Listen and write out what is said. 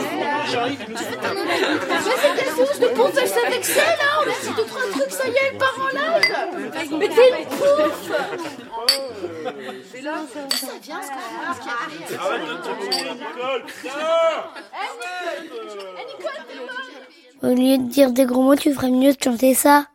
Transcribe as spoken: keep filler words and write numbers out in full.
c'est des sources de pontage avec ça, là. On a dit deux, trois trucs, ça y est, elle part en live. Mais t'es une pouffe. Et là, ça vient, ce qu'on a. Arrête de te tirer, Nicole. Eh, Nicole, t'es mort. Au lieu de dire des gros mots, tu ferais mieux de chanter ça.